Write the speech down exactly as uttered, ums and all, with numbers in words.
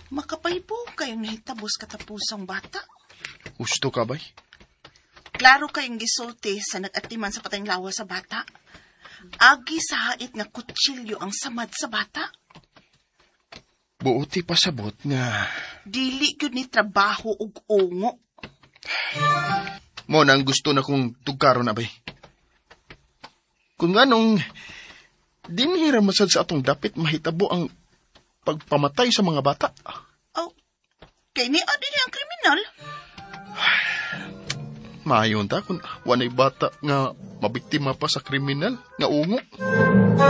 Makapaybo kayong nahitabos katapusang bata. Gusto ka bay? Klaro kayong gisulti sa nag-atiman sa patayng lawa sa bata. Agi sa hait nga kutsilyo ang samad sa bata. Buoti pasabot nga. Dili gyud ni trabaho ug ungo. Mo nang gusto na kong tugkaro na bay. Kung anong dinhira masad sa atong dapit mahitabo ang pagpamatay sa mga bata. Oh, kay ni adi ang kriminal. Mayon ta kung wanay bata nga mabiktima pa sa kriminal nga ungo.